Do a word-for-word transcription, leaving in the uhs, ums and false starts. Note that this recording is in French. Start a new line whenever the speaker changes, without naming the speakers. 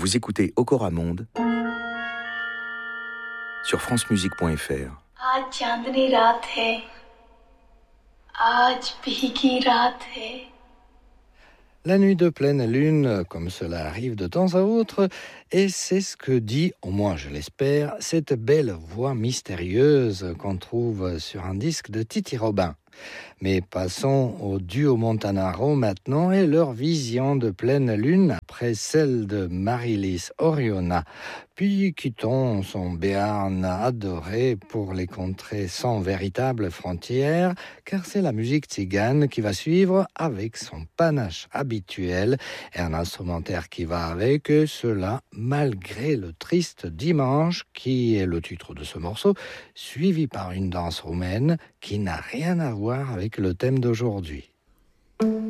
Vous écoutez Okoramonde sur francemusique point f r.
आज चांदनी रात है, आज भीगी रात है.
La nuit de pleine lune, comme cela arrive de temps à autre, et c'est ce que dit, au moins je l'espère, cette belle voix mystérieuse qu'on trouve sur un disque de Titi Robin. Mais passons au duo Montanaro maintenant et leur vision de pleine lune après celle de Marilis Oriona. Puis quittons son Béarn adoré pour les contrées sans véritable frontière, car c'est la musique tzigane qui va suivre avec son panache habituel et un instrumentaire qui va avec, et cela malgré le triste dimanche qui est le titre de ce morceau, suivi par une danse roumaine qui n'a rien à voir avec le thème d'aujourd'hui.